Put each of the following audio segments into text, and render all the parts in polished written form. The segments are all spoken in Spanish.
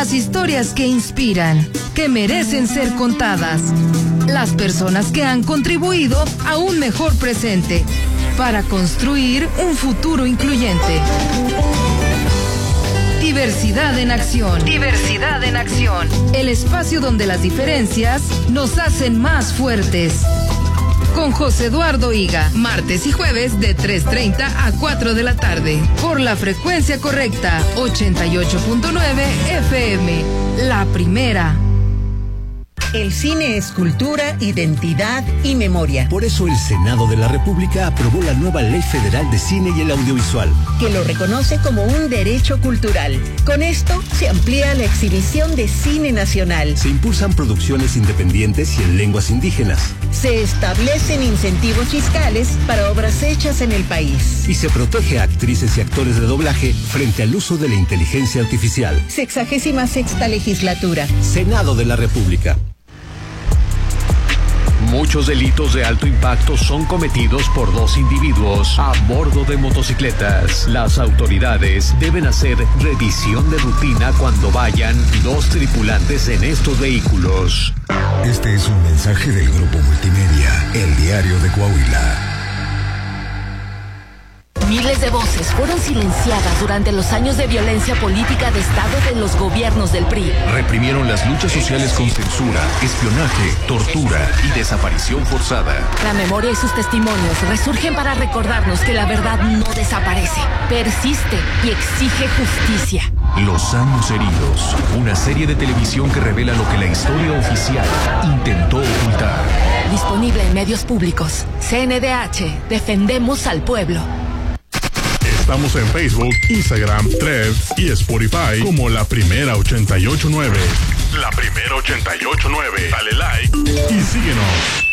Las historias que inspiran, que merecen ser contadas. Las personas que han contribuido a un mejor presente para construir un futuro incluyente. Diversidad en acción. Diversidad en acción. El espacio donde las diferencias nos hacen más fuertes. Con José Eduardo Higa, martes y jueves de 3:30 a 4 de la tarde. Por la frecuencia correcta, 88.9 FM. La primera. El cine es cultura, identidad y memoria. Por eso el Senado de la República aprobó la nueva Ley Federal de Cine y el Audiovisual, que lo reconoce como un derecho cultural. Con esto se amplía la exhibición de cine nacional. Se impulsan producciones independientes y en lenguas indígenas. Se establecen incentivos fiscales para obras hechas en el país. Y se protege a actrices y actores de doblaje frente al uso de la inteligencia artificial. 66ª legislatura. Senado de la República. Muchos delitos de alto impacto son cometidos por dos individuos a bordo de motocicletas. Las autoridades deben hacer revisión de rutina cuando vayan dos tripulantes en estos vehículos. Este es un mensaje del Grupo Multimedia, El Diario de Coahuila. Miles de voces fueron silenciadas durante los años de violencia política de Estado de los gobiernos del PRI. Reprimieron las luchas sociales con censura, espionaje, tortura y desaparición forzada. La memoria y sus testimonios resurgen para recordarnos que la verdad no desaparece, persiste y exige justicia. Los años heridos, una serie de televisión que revela lo que la historia oficial intentó ocultar. Disponible en medios públicos. CNDH, defendemos al pueblo. Estamos en Facebook, Instagram, Threads y Spotify como La Primera 88.9. La Primera 88.9. Dale like y síguenos.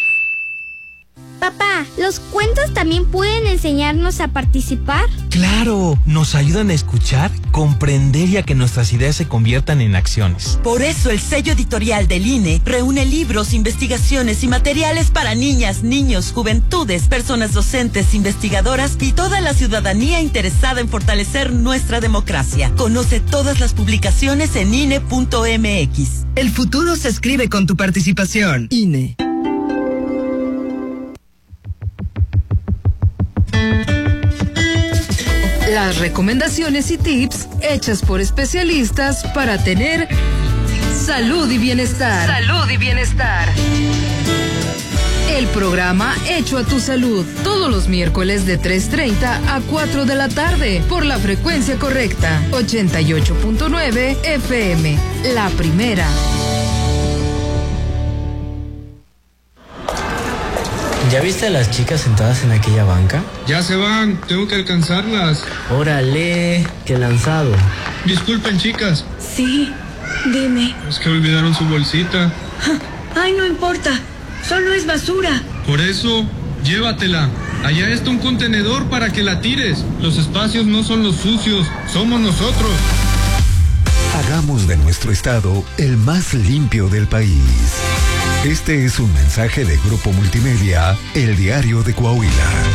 Papá, ¿los cuentos también pueden enseñarnos a participar? ¡Claro! Nos ayudan a escuchar, comprender y a que nuestras ideas se conviertan en acciones. Por eso el sello editorial del INE reúne libros, investigaciones y materiales para niñas, niños, juventudes, personas docentes, investigadoras y toda la ciudadanía interesada en fortalecer nuestra democracia. Conoce todas las publicaciones en INE.mx. El futuro se escribe con tu participación. INE. Las recomendaciones y tips hechas por especialistas para tener salud y bienestar. Salud y bienestar. El programa Hecho a tu Salud, todos los miércoles de 3:30 a 4 de la tarde, por la frecuencia correcta, 88.9 FM, la primera. ¿Ya viste a las chicas sentadas en aquella banca? Ya se van, tengo que alcanzarlas. Órale, qué lanzado. Disculpen, chicas. Sí, dime. Es que olvidaron su bolsita. Ay, no importa, solo es basura. Por eso, llévatela. Allá está un contenedor para que la tires. Los espacios no son los sucios, somos nosotros. Hagamos de nuestro estado el más limpio del país. Este es un mensaje de Grupo Multimedia, El Diario de Coahuila.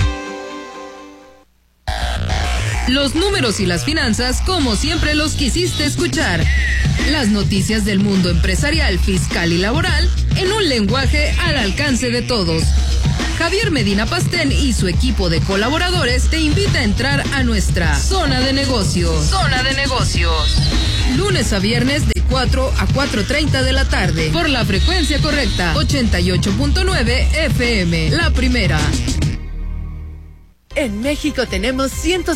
Los números y las finanzas como siempre los quisiste escuchar. Las noticias del mundo empresarial, fiscal y laboral en un lenguaje al alcance de todos. Javier Medina Pastén y su equipo de colaboradores te invita a entrar a nuestra Zona de Negocios. Zona de Negocios. Lunes a viernes de 4 a 4:30 de la tarde. Por la frecuencia correcta, 88.9 FM. La primera. En México tenemos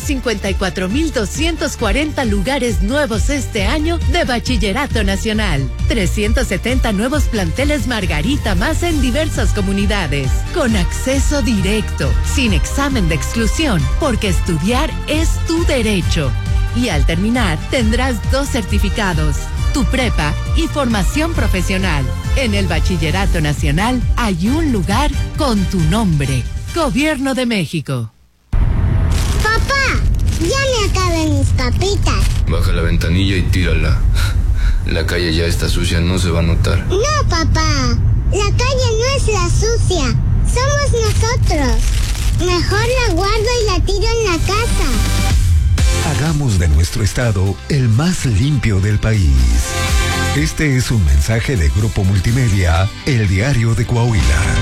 154,240 lugares nuevos este año de Bachillerato Nacional. 370 nuevos planteles Margarita más en diversas comunidades. Con acceso directo, sin examen de exclusión, porque estudiar es tu derecho. Y al terminar tendrás 2 certificados, tu prepa y formación profesional. En el Bachillerato Nacional hay un lugar con tu nombre. Gobierno de México. Papá, ya me acabé mis papitas. Baja la ventanilla y tírala. La calle ya está sucia, no se va a notar. No, papá, la calle no es la sucia, somos nosotros. Mejor la guardo y la tiro en la casa. Hagamos de nuestro estado el más limpio del país. Este es un mensaje de Grupo Multimedia, El Diario de Coahuila.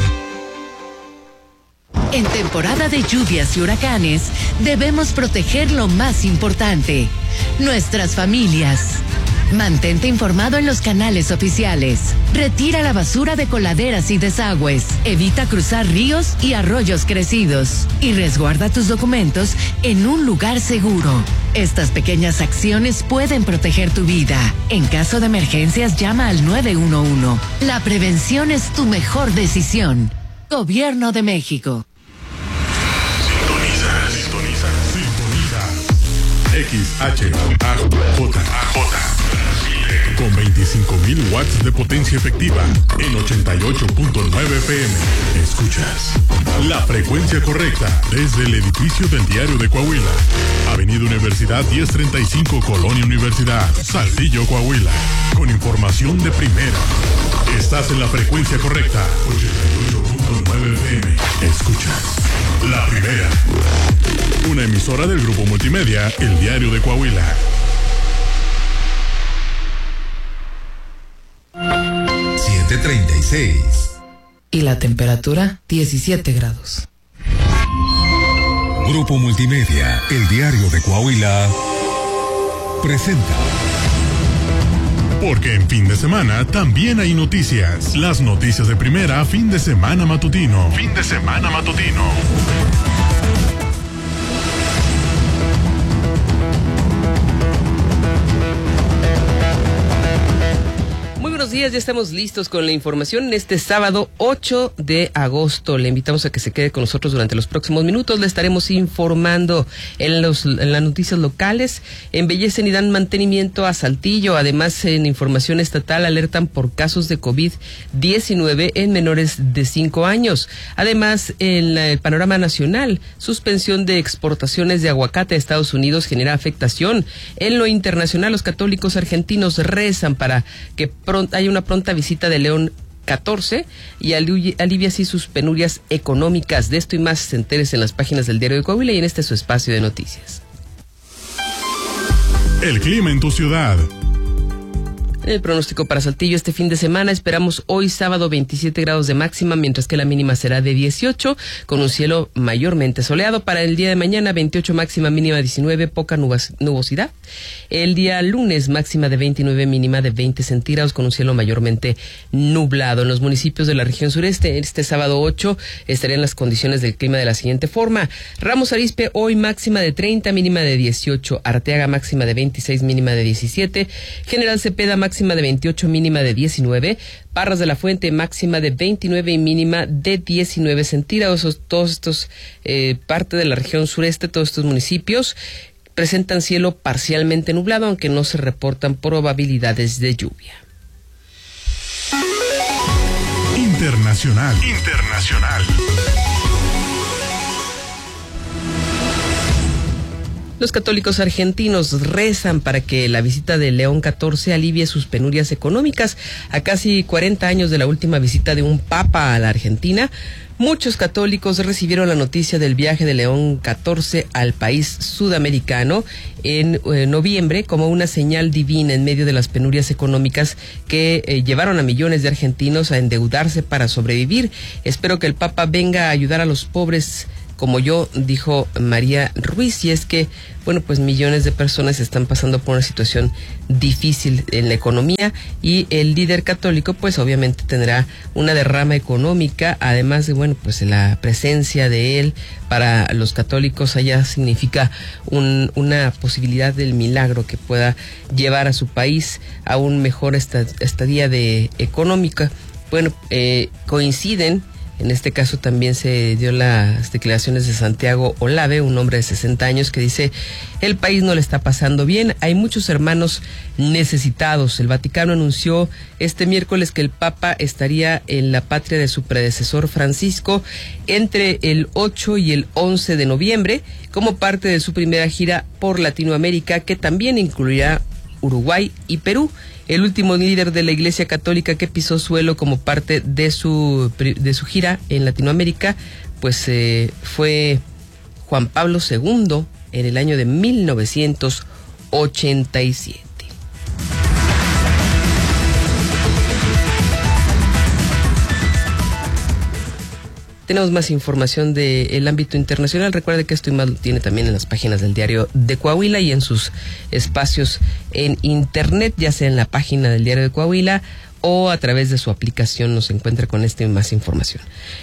En temporada de lluvias y huracanes, debemos proteger lo más importante, nuestras familias. Mantente informado en los canales oficiales. Retira la basura de coladeras y desagües. Evita cruzar ríos y arroyos crecidos. Y resguarda tus documentos en un lugar seguro. Estas pequeñas acciones pueden proteger tu vida. En caso de emergencias, llama al 911. La prevención es tu mejor decisión. Gobierno de México. Sintoniza. XHAJ con 25.000 watts de potencia efectiva en 88.9 FM. Escuchas la frecuencia correcta desde el edificio del Diario de Coahuila, Avenida Universidad 1035, Colonia Universidad, Saltillo, Coahuila, con información de primera. Estás en la frecuencia correcta, 88.9 FM. Escuchas la primera. Una emisora del Grupo Multimedia, El Diario de Coahuila. 7:36. Y la temperatura, 17 grados. Grupo Multimedia, El Diario de Coahuila, presenta. Porque en fin de semana también hay noticias. Las noticias de primera, fin de semana matutino. Buenos días, ya estamos listos con la información en este sábado 8 de agosto. Le invitamos a que se quede con nosotros durante los próximos minutos. Le estaremos informando en las noticias locales. Embellecen y dan mantenimiento a Saltillo. Además, en información estatal alertan por casos de COVID-19 en menores de 5 años. Además, en el panorama nacional, suspensión de exportaciones de aguacate a Estados Unidos genera afectación. En lo internacional, los católicos argentinos rezan para que hay una pronta visita de León XIV y alivia así sus penurias económicas. De esto y más se entérese en las páginas del Diario de Coahuila y en este su espacio de noticias. El clima en tu ciudad. El pronóstico para Saltillo este fin de semana, esperamos hoy sábado 27 grados de máxima, mientras que la mínima será de 18, con un cielo mayormente soleado. Para el día de mañana, 28 máxima, mínima 19, poca nubosidad. El día lunes, máxima de 29, mínima de 20 centígrados, con un cielo mayormente nublado. En los municipios de la región sureste, este sábado 8, estarían las condiciones del clima de la siguiente forma. Ramos Arizpe, hoy máxima de 30, mínima de 18. Arteaga, máxima de 26, mínima de 17. General Cepeda, máxima de 28, mínima de 19. Parras de la Fuente, máxima de 29 y mínima de 19 centígrados. Todos estos, parte de la región sureste, todos estos municipios presentan cielo parcialmente nublado, aunque no se reportan probabilidades de lluvia. Internacional. Los católicos argentinos rezan para que la visita de León XIV alivie sus penurias económicas. A casi 40 años de la última visita de un papa a la Argentina, muchos católicos recibieron la noticia del viaje de León XIV al país sudamericano en noviembre como una señal divina en medio de las penurias económicas que llevaron a millones de argentinos a endeudarse para sobrevivir. Espero que el papa venga a ayudar a los pobres como yo, dijo María Ruiz, y es que, bueno, pues millones de personas están pasando por una situación difícil en la economía y el líder católico, pues obviamente tendrá una derrama económica, además de, bueno, pues la presencia de él para los católicos allá significa una posibilidad del milagro que pueda llevar a su país a un mejor estadía económica. Bueno, coinciden. En este caso también se dio las declaraciones de Santiago Olave, un hombre de 60 años que dice: el país no le está pasando bien, hay muchos hermanos necesitados. El Vaticano anunció este miércoles que el Papa estaría en la patria de su predecesor Francisco entre el 8 y el 11 de noviembre como parte de su primera gira por Latinoamérica, que también incluirá Uruguay y Perú. El último líder de la Iglesia Católica que pisó suelo como parte de su gira en Latinoamérica, pues fue Juan Pablo II en el año de 1987. Tenemos más información del ámbito internacional. Recuerde que esto y más lo tiene también en las páginas del Diario de Coahuila y en sus espacios en internet, ya sea en la página del Diario de Coahuila o a través de su aplicación nos encuentra con esta y más información.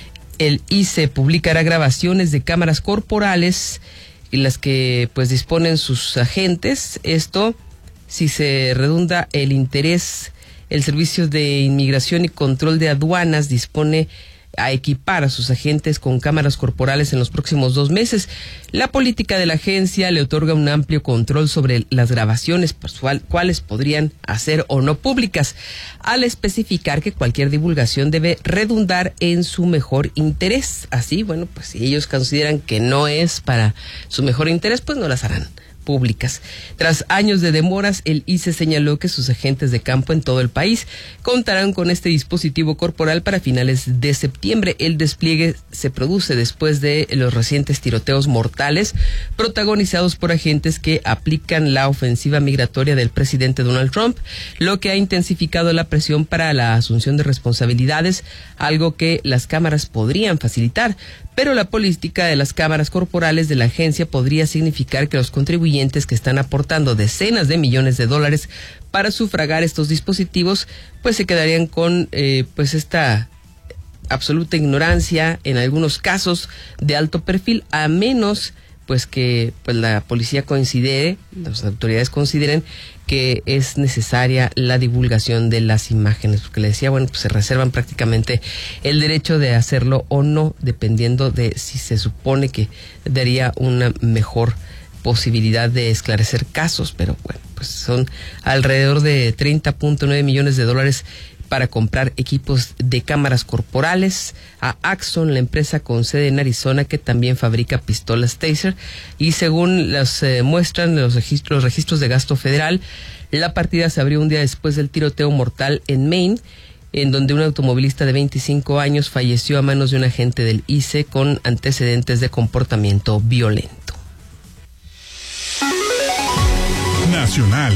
El ICE publicará grabaciones de cámaras corporales en las que pues disponen sus agentes. Esto si se redunda el interés. El Servicio de Inmigración y Control de Aduanas dispone a equipar a sus agentes con cámaras corporales en los próximos 2 meses. La política de la agencia le otorga un amplio control sobre las grabaciones, cuáles podrían hacer o no públicas, al especificar que cualquier divulgación debe redundar en su mejor interés. Así, bueno, pues si ellos consideran que no es para su mejor interés, pues no las harán públicas. Tras años de demoras, el ICE señaló que sus agentes de campo en todo el país contarán con este dispositivo corporal para finales de septiembre. El despliegue se produce después de los recientes tiroteos mortales protagonizados por agentes que aplican la ofensiva migratoria del presidente Donald Trump, lo que ha intensificado la presión para la asunción de responsabilidades, algo que las cámaras podrían facilitar. Pero la política de las cámaras corporales de la agencia podría significar que los contribuyentes que están aportando decenas de millones de dólares para sufragar estos dispositivos, pues se quedarían con pues esta absoluta ignorancia, en algunos casos de alto perfil, a menos pues que pues la policía considere, las autoridades consideren que es necesaria la divulgación de las imágenes, porque le decía, bueno, pues se reservan prácticamente el derecho de hacerlo o no, dependiendo de si se supone que daría una mejor posibilidad de esclarecer casos, pero bueno, pues son alrededor de 30.9 millones de dólares para comprar equipos de cámaras corporales a Axon, la empresa con sede en Arizona que también fabrica pistolas Taser, y según las muestran los registros de gasto federal, la partida se abrió un día después del tiroteo mortal en Maine, en donde un automovilista de 25 años falleció a manos de un agente del ICE con antecedentes de comportamiento violento. Nacional.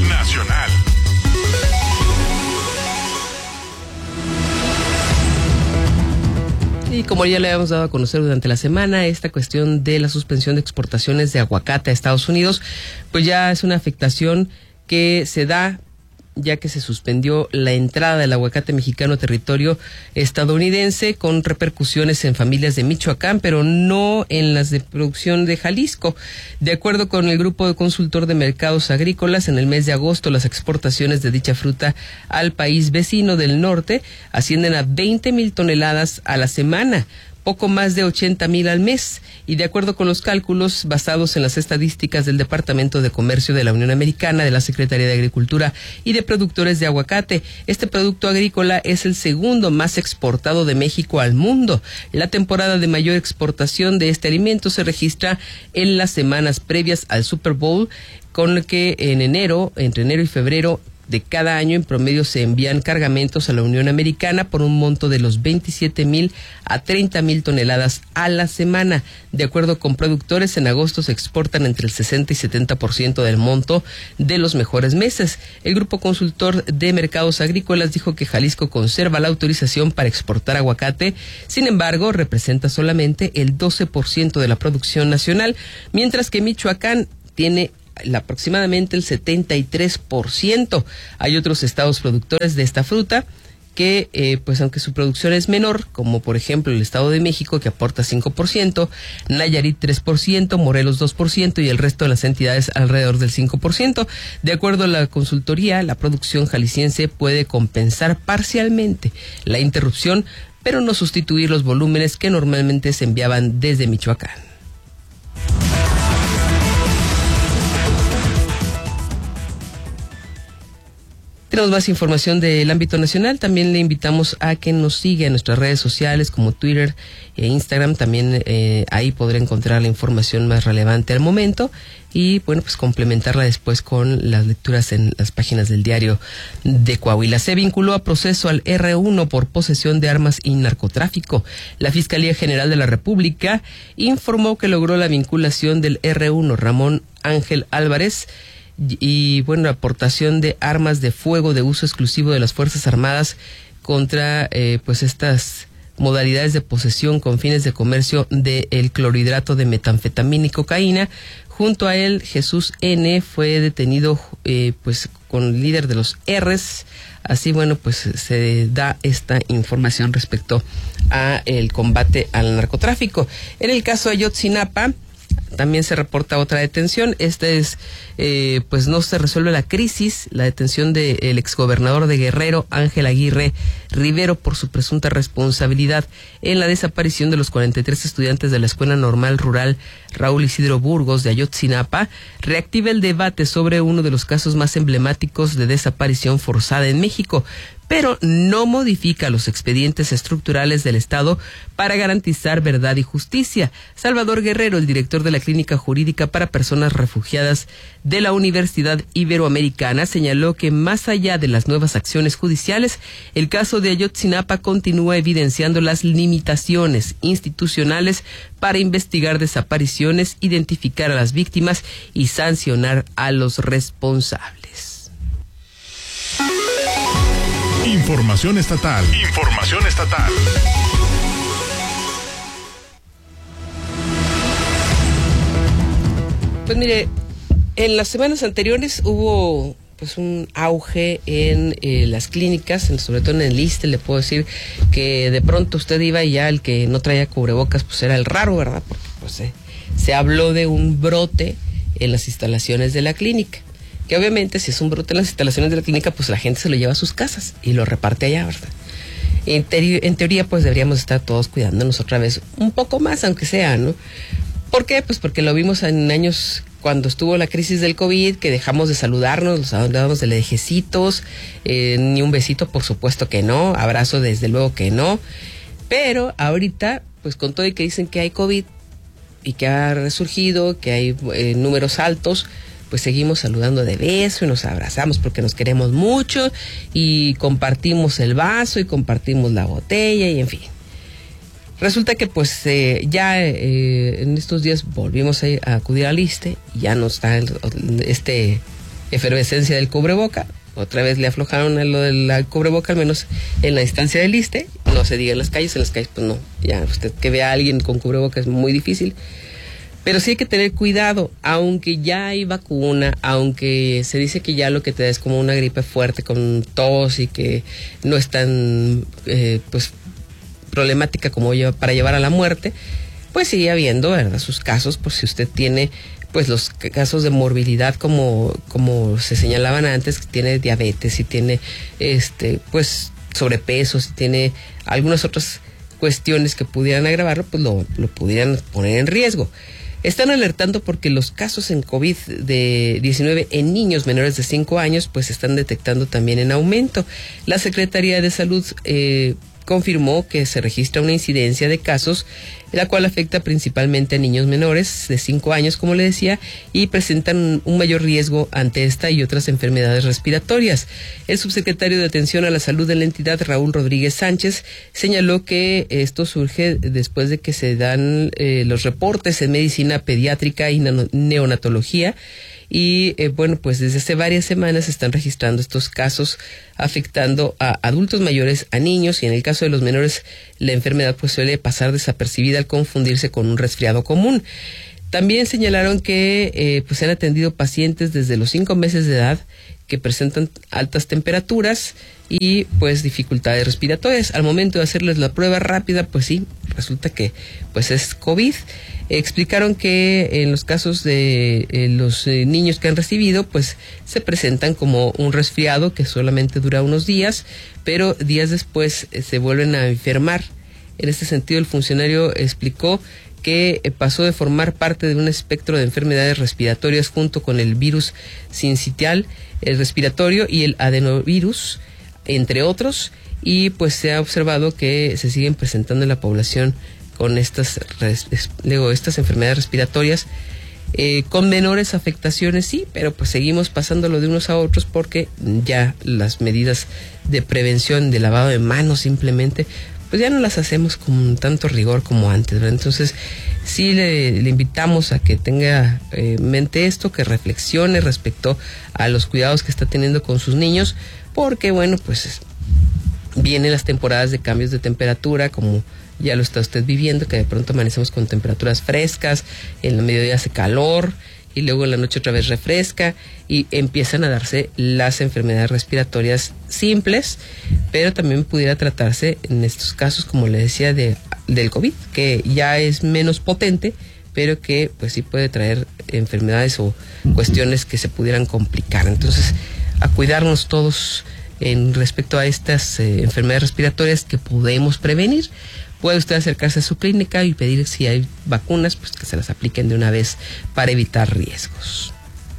Y como ya le habíamos dado a conocer durante la semana, esta cuestión de la suspensión de exportaciones de aguacate a Estados Unidos, pues ya es una afectación que se da ya que se suspendió la entrada del aguacate mexicano a territorio estadounidense, con repercusiones en familias de Michoacán, pero no en las de producción de Jalisco. De acuerdo con el Grupo de Consultor de Mercados Agrícolas, en el mes de agosto las exportaciones de dicha fruta al país vecino del norte ascienden a 20,000 toneladas a la semana, poco más de 80,000 al mes, y de acuerdo con los cálculos basados en las estadísticas del Departamento de Comercio de la Unión Americana, de la Secretaría de Agricultura y de productores de aguacate, este producto agrícola es el segundo más exportado de México al mundo. La temporada de mayor exportación de este alimento se registra en las semanas previas al Super Bowl, con que entre enero y febrero de cada año en promedio se envían cargamentos a la Unión Americana por un monto de los 27,000 a 30,000 toneladas a la semana. De acuerdo con productores, en agosto se exportan entre el 60 y 70% del monto de los mejores meses. El Grupo Consultor de Mercados Agrícolas dijo que Jalisco conserva la autorización para exportar aguacate, sin embargo, representa solamente el 12% de la producción nacional, mientras que Michoacán tiene aproximadamente el 73%. Hay otros estados productores de esta fruta que, pues aunque su producción es menor, como por ejemplo el Estado de México, que aporta 5%, Nayarit 3%, Morelos 2% y el resto de las entidades alrededor del 5%. De acuerdo a la consultoría, la producción jalisciense puede compensar parcialmente la interrupción, pero no sustituir los volúmenes que normalmente se enviaban desde Michoacán. Tenemos más información del ámbito nacional. También le invitamos a que nos siga en nuestras redes sociales como Twitter e Instagram. También ahí podrá encontrar la información más relevante al momento y, bueno, pues complementarla después con las lecturas en las páginas del Diario de Coahuila. Se vinculó a proceso al R1 por posesión de armas y narcotráfico. La Fiscalía General de la República informó que logró la vinculación del R1 Ramón Ángel Álvarez y, bueno, aportación de armas de fuego de uso exclusivo de las Fuerzas Armadas contra pues estas modalidades de posesión con fines de comercio del clorhidrato de metanfetamina y cocaína. Junto a él, Jesús N. fue detenido pues con líder de los R's. Así, bueno, pues se da esta información respecto a el combate al narcotráfico. En el caso de Ayotzinapa, también se reporta otra detención. Pues no se resuelve la crisis, la detención del exgobernador de Guerrero, Ángel Aguirre Rivero, por su presunta responsabilidad en la desaparición de los 43 estudiantes de la Escuela Normal Rural Raúl Isidro Burgos de Ayotzinapa, reactiva el debate sobre uno de los casos más emblemáticos de desaparición forzada en México, pero no modifica los expedientes estructurales del Estado para garantizar verdad y justicia. Salvador Guerrero, el director de la Clínica Jurídica para Personas Refugiadas de la Universidad Iberoamericana, señaló que más allá de las nuevas acciones judiciales, el caso de Ayotzinapa continúa evidenciando las limitaciones institucionales para investigar desapariciones, identificar a las víctimas y sancionar a los responsables. Información estatal. Información estatal. Pues mire, en las semanas anteriores hubo pues un auge en las clínicas, sobre todo en el ISSSTE. Le puedo decir que de pronto usted iba y ya el que no traía cubrebocas pues era el raro, ¿verdad? Porque pues se habló de un brote en las instalaciones de la clínica. Que obviamente si es un brote en las instalaciones de la clínica, pues la gente se lo lleva a sus casas y lo reparte allá, ¿verdad? En teoría, pues deberíamos estar todos cuidándonos otra vez un poco más, aunque sea, ¿no? ¿Por qué? Pues porque lo vimos en años cuando estuvo la crisis del COVID, que dejamos de saludarnos, nos hablábamos de lejecitos, ni un besito, por supuesto que no, abrazo desde luego que no, pero ahorita, pues con todo y que dicen que hay COVID y que ha resurgido, que hay números altos, pues seguimos saludando de beso y nos abrazamos porque nos queremos mucho y compartimos el vaso y compartimos la botella y en fin. Resulta que pues ya en estos días volvimos a acudir al ISSSTE y ya no está efervescencia del cubreboca. Otra vez le aflojaron a lo del cubreboca, al menos en la instancia del ISSSTE. No se diga en las calles pues no. Ya usted que vea a alguien con cubreboca es muy difícil. Pero sí hay que tener cuidado, aunque ya hay vacuna, aunque se dice que ya lo que te da es como una gripe fuerte con tos y que no es tan pues problemática como para llevar a la muerte, pues sigue habiendo, ¿verdad?, sus casos, por si usted tiene pues los casos de morbilidad como se señalaban antes, que tiene diabetes, si tiene pues sobrepeso, si tiene algunas otras cuestiones que pudieran agravarlo, pues lo pudieran poner en riesgo. Están alertando porque los casos en COVID-19 en niños menores de 5 años pues se están detectando también en aumento. La Secretaría de Salud confirmó que se registra una incidencia de casos, la cual afecta principalmente a niños menores de 5 años, como le decía, y presentan un mayor riesgo ante esta y otras enfermedades respiratorias. El subsecretario de Atención a la Salud de la entidad, Raúl Rodríguez Sánchez, señaló que esto surge después de que se dan los reportes en medicina pediátrica y neonatología. Y bueno, pues desde hace varias semanas se están registrando estos casos afectando a adultos mayores, a niños, y en el caso de los menores la enfermedad pues suele pasar desapercibida al confundirse con un resfriado común. También señalaron que pues se han atendido pacientes desde los 5 meses de edad que presentan altas temperaturas y pues dificultades respiratorias. Al momento de hacerles la prueba rápida, pues sí, resulta que pues es COVID. Explicaron que en los casos de los niños que han recibido, pues se presentan como un resfriado que solamente dura unos días, pero días después se vuelven a enfermar. En este sentido, el funcionario explicó que pasó de formar parte de un espectro de enfermedades respiratorias junto con el virus sincitial, el respiratorio y el adenovirus, entre otros, y pues se ha observado que se siguen presentando en la población con estas enfermedades respiratorias, con menores afectaciones, sí, pero pues seguimos pasándolo de unos a otros porque ya las medidas de prevención, de lavado de manos simplemente, pues ya no las hacemos con tanto rigor como antes, ¿verdad? Entonces sí le invitamos a que tenga en mente esto, que reflexione respecto a los cuidados que está teniendo con sus niños, porque bueno, pues vienen las temporadas de cambios de temperatura, como ya lo está usted viviendo, que de pronto amanecemos con temperaturas frescas, en la mediodía hace calor y luego en la noche otra vez refresca y empiezan a darse las enfermedades respiratorias simples, pero también pudiera tratarse en estos casos, como le decía, del COVID, que ya es menos potente, pero que pues sí puede traer enfermedades o cuestiones que se pudieran complicar. Entonces, a cuidarnos todos en respecto a estas enfermedades respiratorias que podemos prevenir. Puede usted acercarse a su clínica y pedir si hay vacunas, pues que se las apliquen de una vez para evitar riesgos.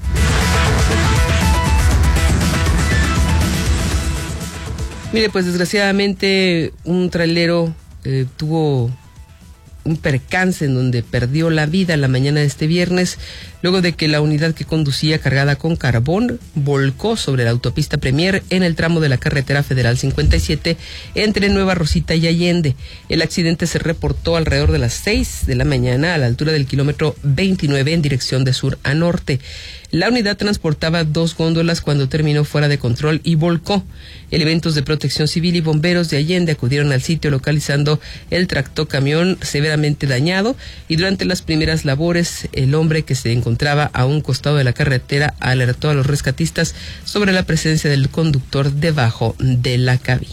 Mire, pues desgraciadamente un trailero tuvo un percance en donde perdió la vida la mañana de este viernes, luego de que la unidad que conducía cargada con carbón volcó sobre la autopista Premier en el tramo de la carretera federal 57 entre Nueva Rosita y Allende. El accidente se reportó alrededor de las 6 de la mañana a la altura del kilómetro 29 en dirección de sur a norte. La unidad transportaba 2 góndolas cuando terminó fuera de control y volcó. Elementos de protección civil y bomberos de Allende acudieron al sitio localizando el tractocamión severamente dañado, y durante las primeras labores el hombre que se encontraba a un costado de la carretera alertó a los rescatistas sobre la presencia del conductor debajo de la cabina.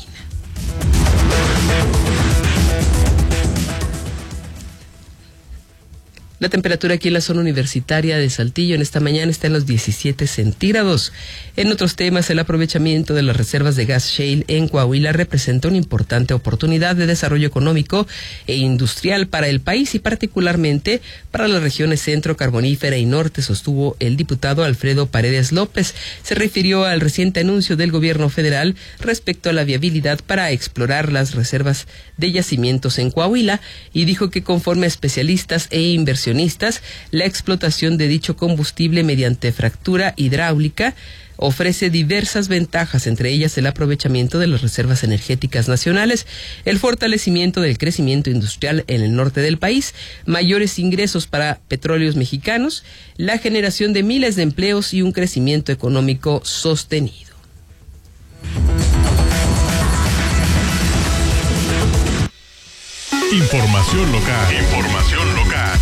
La temperatura aquí en la zona universitaria de Saltillo en esta mañana está en los 17 centígrados. En otros temas, el aprovechamiento de las reservas de gas shale en Coahuila representa una importante oportunidad de desarrollo económico e industrial para el país y particularmente para las regiones centro, carbonífera y norte, sostuvo el diputado Alfredo Paredes López. Se refirió al reciente anuncio del gobierno federal respecto a la viabilidad para explorar las reservas de yacimientos en Coahuila y dijo que conforme a especialistas e inversionistas, la explotación de dicho combustible mediante fractura hidráulica ofrece diversas ventajas, entre ellas el aprovechamiento de las reservas energéticas nacionales, el fortalecimiento del crecimiento industrial en el norte del país, mayores ingresos para petróleos mexicanos, la generación de miles de empleos y un crecimiento económico sostenido. Información local. Información local.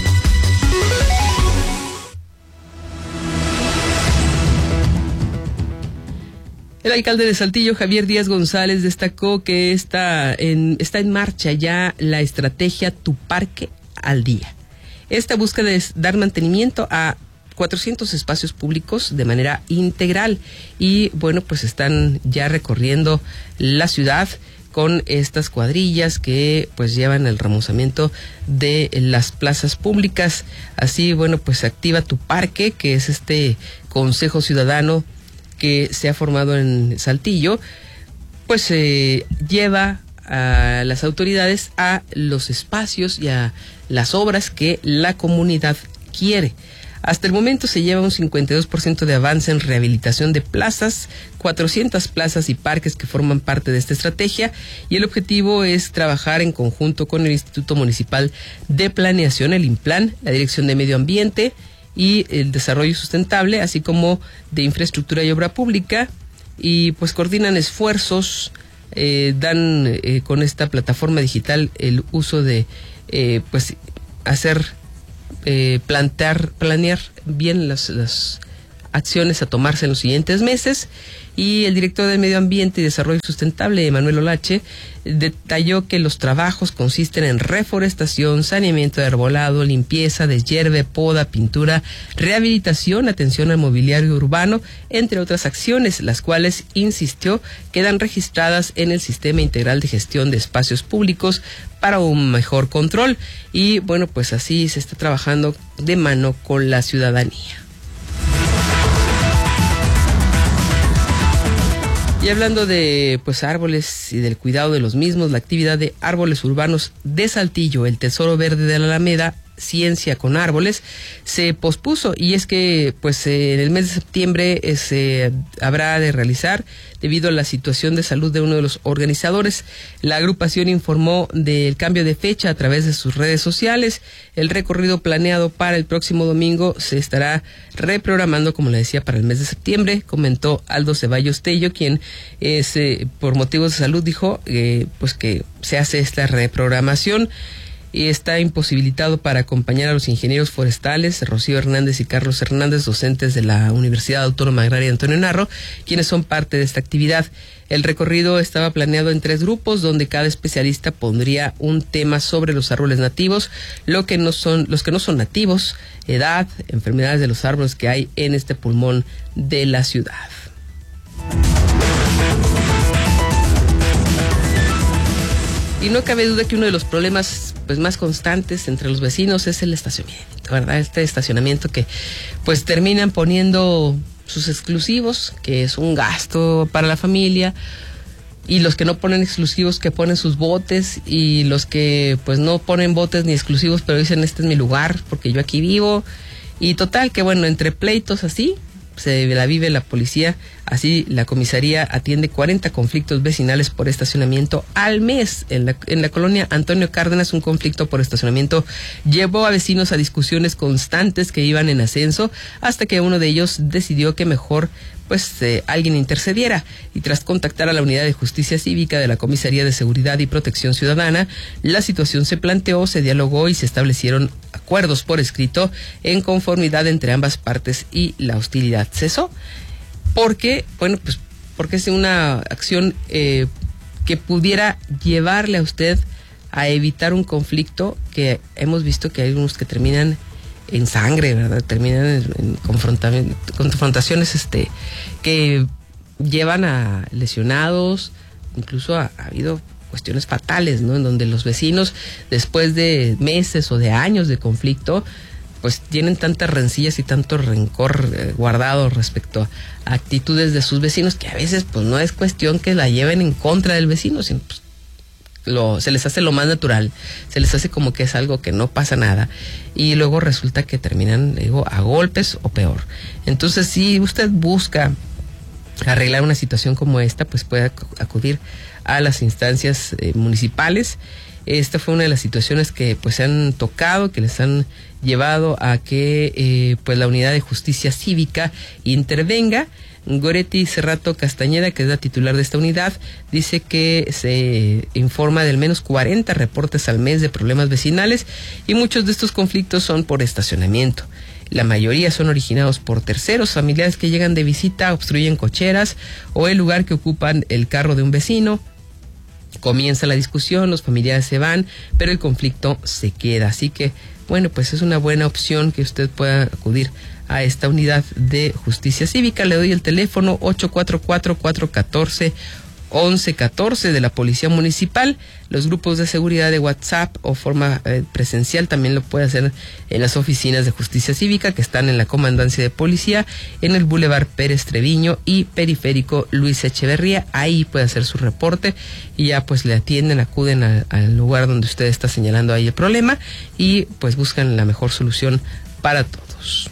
El alcalde de Saltillo, Javier Díaz González, destacó que está en marcha ya la estrategia Tu Parque al Día. Esta busca dar mantenimiento a 400 espacios públicos de manera integral y bueno, pues están ya recorriendo la ciudad con estas cuadrillas que pues llevan el remozamiento de las plazas públicas. Así, bueno, pues se activa Tu Parque, que es este consejo ciudadano que se ha formado en Saltillo, pues lleva a las autoridades a los espacios y a las obras que la comunidad quiere. Hasta el momento se lleva un 52% de avance en rehabilitación de plazas, 400 plazas y parques que forman parte de esta estrategia, y el objetivo es trabajar en conjunto con el Instituto Municipal de Planeación, el INPLAN, la Dirección de Medio Ambiente y el Desarrollo Sustentable, así como de Infraestructura y Obra Pública, y pues coordinan esfuerzos, dan con esta plataforma digital el uso de pues hacer planear bien las acciones a tomarse en los siguientes meses. Y el director de Medio Ambiente y Desarrollo Sustentable, Emanuel Olache, detalló que los trabajos consisten en reforestación, saneamiento de arbolado, limpieza, deshierve, poda, pintura, rehabilitación, atención al mobiliario urbano, entre otras acciones, las cuales, insistió, quedan registradas en el Sistema Integral de Gestión de Espacios Públicos para un mejor control. Y bueno, pues así se está trabajando de mano con la ciudadanía. Y hablando de pues árboles y del cuidado de los mismos, la actividad de árboles urbanos de Saltillo, el Tesoro Verde de la Alameda, Ciencia con Árboles, se pospuso, y es que pues en el mes de septiembre se habrá de realizar debido a la situación de salud de uno de los organizadores. La agrupación informó del cambio de fecha a través de sus redes sociales. El recorrido planeado para el próximo domingo se estará reprogramando, como le decía, para el mes de septiembre, comentó Aldo Ceballos Tello, quien por motivos de salud dijo pues que se hace esta reprogramación. Y está imposibilitado para acompañar a los ingenieros forestales Rocío Hernández y Carlos Hernández, docentes de la Universidad Autónoma Agraria Antonio Narro, quienes son parte de esta actividad. El recorrido estaba planeado en 3 grupos, donde cada especialista pondría un tema sobre los árboles nativos, los que no son nativos, edad, enfermedades de los árboles que hay en este pulmón de la ciudad. Y no cabe duda que uno de los problemas pues más constantes entre los vecinos es el estacionamiento, ¿verdad? Este estacionamiento que pues terminan poniendo sus exclusivos, que es un gasto para la familia, y los que no ponen exclusivos, que ponen sus botes, y los que pues no ponen botes ni exclusivos, pero dicen este es mi lugar porque yo aquí vivo. Y total que bueno, entre pleitos así se la vive la policía. Así, la comisaría atiende 40 conflictos vecinales por estacionamiento al mes. En la colonia Antonio Cárdenas, un conflicto por estacionamiento llevó a vecinos a discusiones constantes que iban en ascenso, hasta que uno de ellos decidió que mejor alguien intercediera, y tras contactar a la Unidad de Justicia Cívica de la Comisaría de Seguridad y Protección Ciudadana, la situación se planteó, se dialogó y se establecieron acuerdos por escrito en conformidad entre ambas partes, y la hostilidad cesó. Porque es una acción que pudiera llevarle a usted a evitar un conflicto que hemos visto que hay unos que terminan en sangre, ¿verdad? Terminan en confrontaciones que llevan a lesionados, incluso ha habido cuestiones fatales, ¿no? En donde los vecinos, después de meses o de años de conflicto, pues tienen tantas rencillas y tanto rencor guardado respecto a actitudes de sus vecinos, que a veces pues no es cuestión que la lleven en contra del vecino, sino pues se les hace lo más natural, se les hace como que es algo que no pasa nada, y luego resulta que terminan, a golpes o peor. Entonces, si usted busca arreglar una situación como esta, pues puede acudir a las instancias municipales. Esta fue una de las situaciones que pues se han tocado, que les han llevado a que la Unidad de Justicia Cívica intervenga. Goretti Cerrato Castañeda, que es la titular de esta unidad, dice que se informa de al menos 40 reportes al mes de problemas vecinales, y muchos de estos conflictos son por estacionamiento. La mayoría son originados por terceros, familiares que llegan de visita, obstruyen cocheras o el lugar que ocupan el carro de un vecino. Comienza la discusión, los familiares se van, pero el conflicto se queda. Así que, pues es una buena opción que usted pueda acudir a esta Unidad de Justicia Cívica. Le doy el teléfono 844-414-1114 de la Policía Municipal. Los grupos de seguridad de WhatsApp o forma presencial también lo puede hacer en las oficinas de Justicia Cívica, que están en la Comandancia de Policía, en el Boulevard Pérez Treviño y Periférico Luis Echeverría. Ahí puede hacer su reporte y ya pues le atienden, acuden al lugar donde usted está señalando ahí el problema, y pues buscan la mejor solución para todos.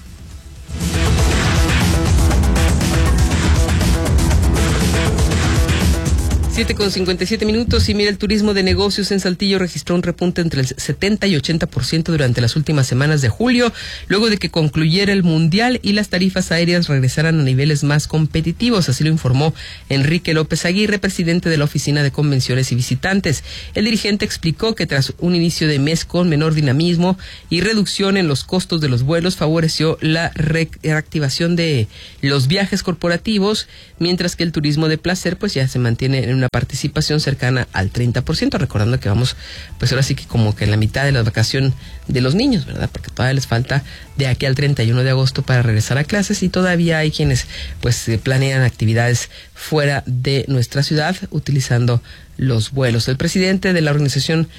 7:57 y mira, el turismo de negocios en Saltillo registró un repunte entre el 70 y 80% durante las últimas semanas de julio, luego de que concluyera el Mundial y las tarifas aéreas regresaran a niveles más competitivos, así lo informó Enrique López Aguirre, presidente de la Oficina de Convenciones y Visitantes. El dirigente explicó que tras un inicio de mes con menor dinamismo y reducción en los costos de los vuelos, favoreció la reactivación de los viajes corporativos, mientras que el turismo de placer pues ya se mantiene en una participación cercana al 30%, recordando que vamos pues ahora sí que como que en la mitad de la vacación de los niños, ¿verdad? Porque todavía les falta de aquí al 31 de agosto para regresar a clases y todavía hay quienes pues planean actividades fuera de nuestra ciudad utilizando los vuelos. El presidente de la Organización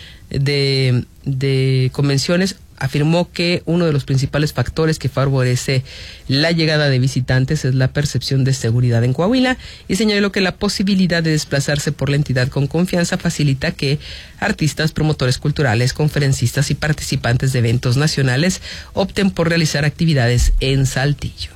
de Convenciones afirmó que uno de los principales factores que favorece la llegada de visitantes es la percepción de seguridad en Coahuila y señaló que la posibilidad de desplazarse por la entidad con confianza facilita que artistas, promotores culturales, conferencistas y participantes de eventos nacionales opten por realizar actividades en Saltillo.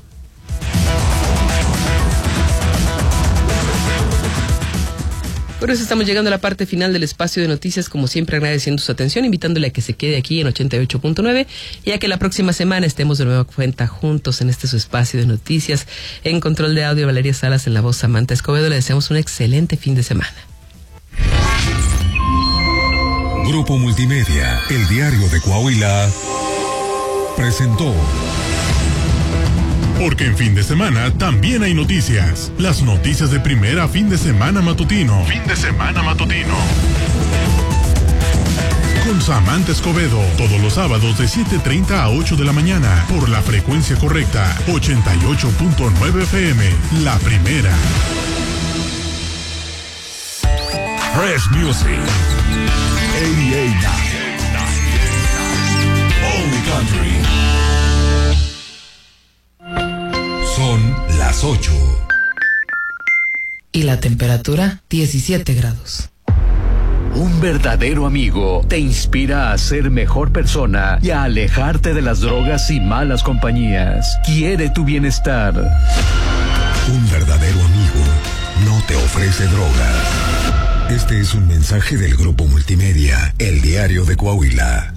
Por eso estamos llegando a la parte final del espacio de noticias, como siempre agradeciendo su atención, invitándole a que se quede aquí en 88.9 y a que la próxima semana estemos de nueva cuenta juntos en este su espacio de noticias. En control de audio, Valeria Salas, en la voz Samantha Escobedo. Le deseamos un excelente fin de semana. Grupo Multimedia, el diario de Coahuila, presentó. Porque en fin de semana también hay noticias. Las noticias de primera fin de semana matutino. Fin de semana matutino. Con Samantha Escobedo, todos los sábados de 7:30 a 8 de la mañana, por la frecuencia correcta, 88.9 FM, la primera. Fresh Music. 88.9. Only Country. Son las 8. Y la temperatura, 17 grados. Un verdadero amigo te inspira a ser mejor persona y a alejarte de las drogas y malas compañías. Quiere tu bienestar. Un verdadero amigo no te ofrece drogas. Este es un mensaje del Grupo Multimedia, el diario de Coahuila.